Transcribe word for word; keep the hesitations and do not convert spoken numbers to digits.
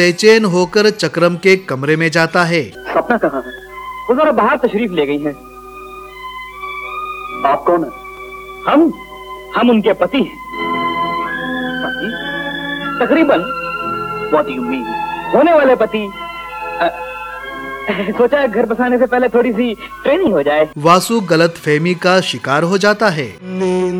बेचैन होकर चक्रम के कमरे में जाता है। सपना कहाँ है? वो जरा बाहर तशरीफ ले गई हैं। आप कौन है? हम हम उनके पति हैं। पति? तकरीबन। What do you mean? होने वाले पति। आ, सोचा घर बसाने से पहले थोड़ी सी ट्रेनिंग हो जाए। वासु गलतफहमी का शिकार हो जाता है।